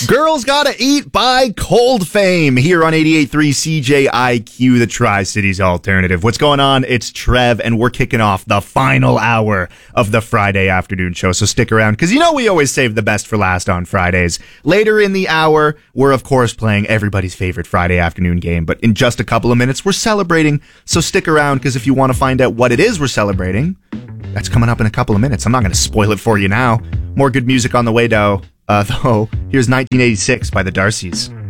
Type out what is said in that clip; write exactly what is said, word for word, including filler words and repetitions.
Girls Gotta Eat by Cold Fame here on eighty-eight point three C J I Q, the Tri-Cities Alternative. What's going on? It's Trev, and we're kicking off the final hour of the Friday afternoon show, so stick around, because you know we always save the best for last on Fridays. Later in the hour, we're of course playing everybody's favorite Friday afternoon game, but in just a couple of minutes, we're celebrating, so stick around, because if you want to find out what it is we're celebrating, that's coming up in a couple of minutes. I'm not going to spoil it for you now. More good music on the way, though. Uh, though, here's nineteen eighty-six by the Darcys.